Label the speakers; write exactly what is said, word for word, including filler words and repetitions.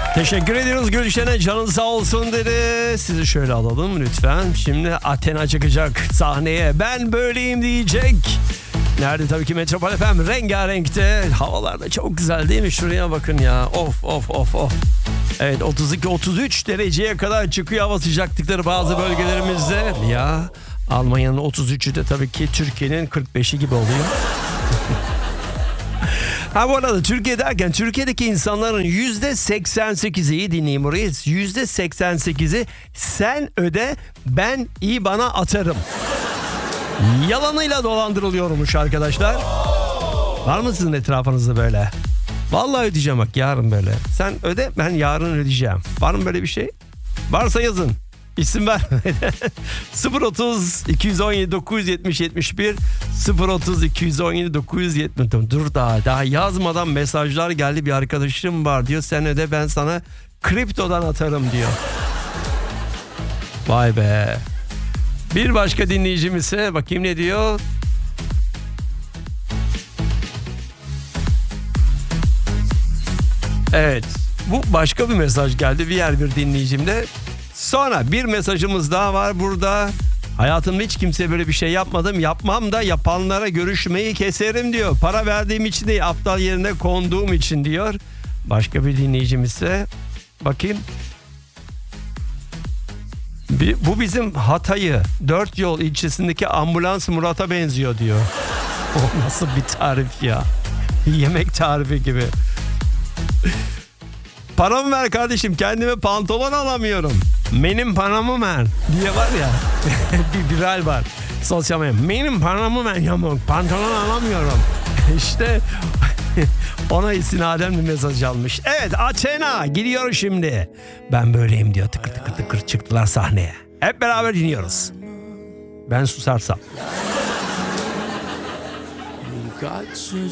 Speaker 1: Teşekkür ediyoruz Gülşen'e, canın sağ olsun dedi. Sizi şöyle alalım lütfen. Şimdi Athena çıkacak sahneye. Ben böyleyim diyecek. Nerede? Tabii ki Metropol F M rengarenkte. Havalar da çok güzel değil mi? Şuraya bakın ya. Of of of of. Evet, otuz iki otuz üç dereceye kadar çıkıyor hava sıcaklıkları bazı bölgelerimizde. Ya Almanya'nın otuz üçü de tabii ki Türkiye'nin kırk beşi gibi oluyor. Ha bu arada Türkiye derken Türkiye'deki insanların yüzde seksen sekizi, iyi dinleyin burayı, yüzde seksen sekizi sen öde ben İ B A N''a atarım yalanıyla dolandırılıyormuş arkadaşlar. Var mı sizin etrafınızda böyle? Vallahi ödeyeceğim bak yarın böyle. Sen öde, ben yarın ödeyeceğim. Var mı böyle bir şey? Varsa yazın. İsim vermeden. sıfır otuz iki on yedi dokuz yetmiş yetmiş bir sıfır otuz iki on yedi dokuz yetmiş. Dur daha daha yazmadan mesajlar geldi. Bir arkadaşım var diyor. Sen öde, ben sana kriptodan atarım diyor. Vay be. Bir başka dinleyicimize bakayım ne diyor. Evet, bu başka bir mesaj geldi diğer bir dinleyicimde. Sonra bir mesajımız daha var burada. Hayatımda hiç kimseye böyle bir şey yapmadım. Yapmam da, yapanlara görüşmeyi keserim diyor. Para verdiğim için değil, aptal yerine konduğum için diyor. Başka bir dinleyicimiz ise bakayım. Bir, bu bizim Hatay'ı Dört Yol ilçesindeki ambulans Murat'a benziyor diyor. O nasıl bir tarif ya? Yemek tarifi gibi. Paramı ver kardeşim, kendime pantolon alamıyorum. Benim paramı ver diye var ya. Bir viral var sosyal medya. Benim paramı ver yamuk, pantolon alamıyorum. İşte ona istinaden bir mesaj almış. Evet, Athena gidiyor şimdi. Ben böyleyim diyor. Tıkır tıkır tıkır çıktılar sahneye. Hep beraber dinliyoruz. Ben susarsam.